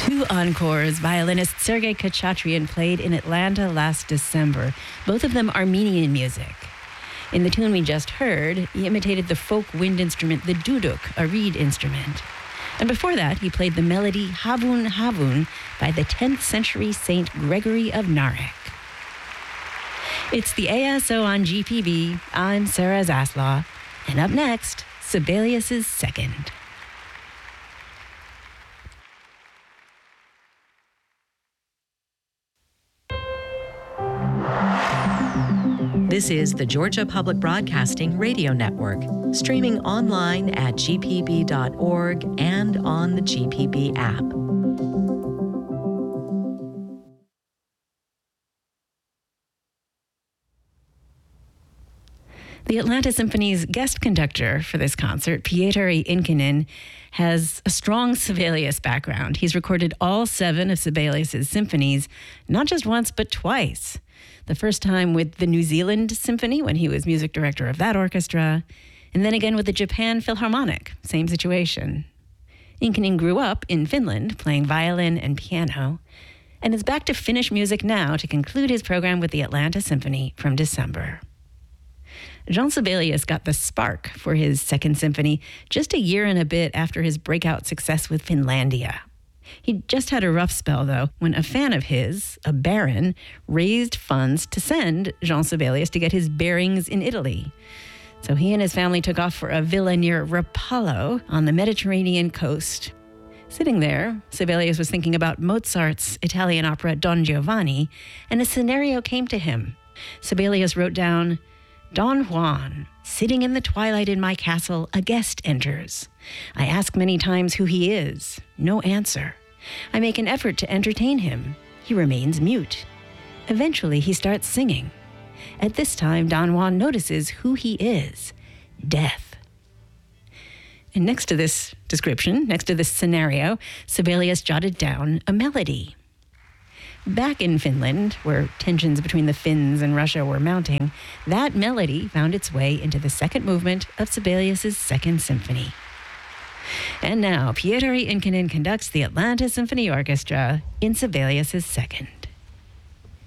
Two encores violinist Sergei Khachatryan played in Atlanta last December, both of them Armenian music. In the tune we just heard, he imitated the folk wind instrument, the duduk, a reed instrument. And before that, he played the melody Havun Havun by the 10th century Saint Gregory of Narek. It's the ASO on GPB. I'm Sarah Zaslaw. And up next, Sibelius' Second. This is the Georgia Public Broadcasting Radio Network, streaming online at gpb.org and on the GPB app. The Atlanta Symphony's guest conductor for this concert, Pietari Inkinen, has a strong Sibelius background. He's recorded all 7 of Sibelius' symphonies, not just once, but twice. The first time with the New Zealand Symphony when he was music director of that orchestra, and then again with the Japan Philharmonic, same situation. Inkinen grew up in Finland playing violin and piano, and is back to Finnish music now to conclude his program with the Atlanta Symphony from December. Jean Sibelius got the spark for his Second Symphony just a year and a bit after his breakout success with Finlandia. He'd just had a rough spell, though, when a fan of his, a baron, raised funds to send Jean Sibelius to get his bearings in Italy. So he and his family took off for a villa near Rapallo on the Mediterranean coast. Sitting there, Sibelius was thinking about Mozart's Italian opera Don Giovanni, and a scenario came to him. Sibelius wrote down, "Don Juan, sitting in the twilight in my castle, a guest enters. I ask many times who he is. No answer. I make an effort to entertain him. He remains mute. Eventually, he starts singing. At this time, Don Juan notices who he is. Death." And next to this description, next to this scenario, Sibelius jotted down a melody. Back in Finland, where tensions between the Finns and Russia were mounting, that melody found its way into the second movement of Sibelius' Second Symphony. And now, Pietari Inkinen conducts the Atlanta Symphony Orchestra in Sibelius' Second.